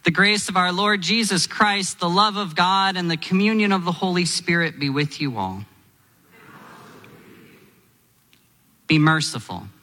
The grace of our Lord Jesus Christ, the love of God, and the communion of the Holy Spirit be with you all. Be merciful.